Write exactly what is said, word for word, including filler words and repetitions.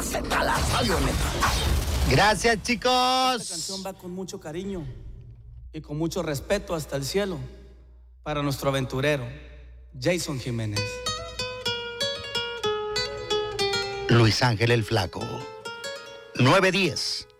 Z, la avioneta. Gracias, chicos. Esta canción va con mucho cariño y con mucho respeto hasta el cielo para nuestro aventurero, Jason Jiménez. Luis Ángel el Flaco. nueve diez.